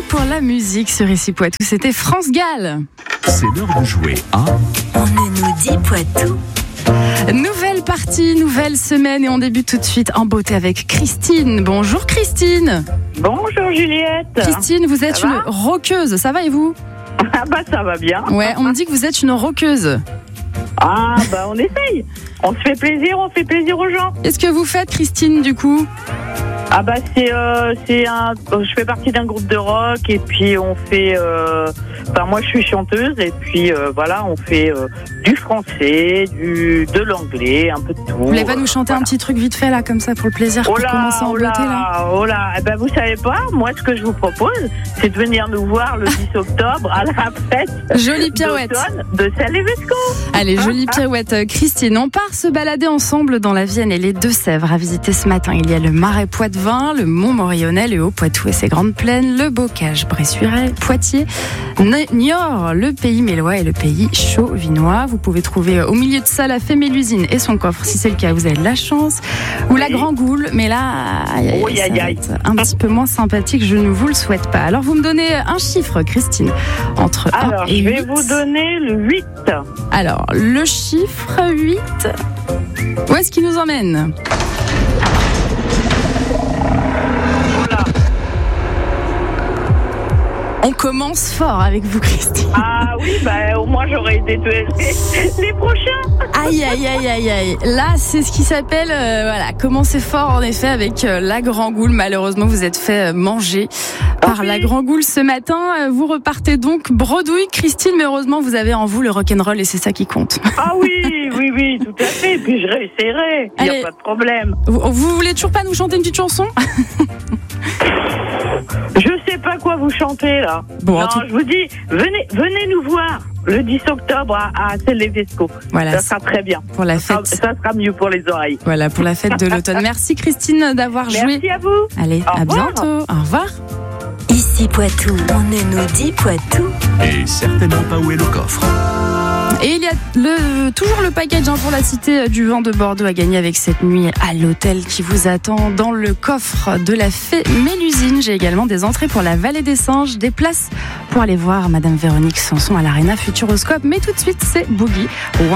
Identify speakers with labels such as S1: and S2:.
S1: pour la musique sur Ici Poitou, c'était France Gall.
S2: C'est l'heure de jouer à
S3: On ne nous dit Poitou.
S1: Nouvelle partie, nouvelle semaine et on débute tout de suite en beauté avec Christine. Bonjour Christine.
S4: Bonjour Juliette.
S1: Christine, vous êtes
S4: Ça
S1: une
S4: va
S1: rockeuse, ça va et vous?
S4: Ah bah ça va bien.
S1: Ouais, on me dit que vous êtes une rockeuse.
S4: Ah bah on essaye. On se fait plaisir, on fait plaisir aux gens.
S1: Qu'est-ce que vous faites Christine du coup?
S4: Ah bah je fais partie d'un groupe de rock et puis on fait moi je suis chanteuse et puis voilà, on fait du français, de l'anglais, un peu de tout.
S1: Vous voulez pas nous chanter un petit truc vite fait là comme ça pour le plaisir pour commencer en beauté là?
S4: Oh là, eh ben vous savez pas, moi ce que je vous propose, c'est de venir nous voir le 10 octobre à la fête
S1: Jolie pirouette
S4: d'automne de Celles-les-Vesco.
S1: Allez, jolie pirouette Christine. On part se balader ensemble dans la Vienne et les Deux-Sèvres. À visiter ce matin, il y a le Marais Poitevin, le Mont Morillonnais, le Haut-Poitou et ses grandes plaines, le Bocage, Bressuire, Poitiers, Niort, le pays mélois et le pays chauvinois. Vous pouvez trouver au milieu de ça la Fémélusine et son coffre, si c'est le cas, vous avez de la chance. Ou la Grand Goule, mais là, ça va être un petit peu moins sympathique, je ne vous le souhaite pas. Alors, vous me donnez un chiffre, Christine, entre 1 et 8.
S4: Je vais vous donner le 8.
S1: Alors, le chiffre 8, où est-ce qu'il nous emmène ? On commence fort avec vous, Christine.
S4: Ah oui, au moins j'aurais été les prochains.
S1: Aïe, aïe, aïe, aïe, aïe. Là, c'est ce qui s'appelle, commencer fort en effet avec la Grand Goule. Malheureusement, vous êtes fait manger par la Grand Goule ce matin. Vous repartez donc bredouille, Christine, mais heureusement, vous avez en vous le rock'n'roll et c'est ça qui compte.
S4: Ah oui, tout à fait. Et puis je réessayerai, il n'y a pas de problème.
S1: Vous voulez toujours pas nous chanter une petite chanson ?
S4: Je sais pas quoi vous chantez là.
S1: Bon,
S4: non, je vous dis, venez nous voir le 10 octobre à Celles-les-Vesco.
S1: Voilà,
S4: ça sera très bien.
S1: Pour la fête.
S4: Ça sera mieux pour les oreilles.
S1: Voilà, pour la fête de l'automne. Merci Christine d'avoir joué.
S4: Merci à vous.
S1: Allez, à bientôt. Au revoir.
S3: Ici Poitou, on ne nous dit Poitou.
S2: et certainement pas où est le coffre.
S1: Et il y a toujours le package pour la Cité du Vent de Bordeaux à gagner avec cette nuit à l'hôtel qui vous attend dans le coffre de la Fémélusine. J'ai également des entrées pour la Vallée des Singes, des places pour aller voir Madame Véronique Sanson à l'Arena Futuroscope. Mais tout de suite, c'est Boogie.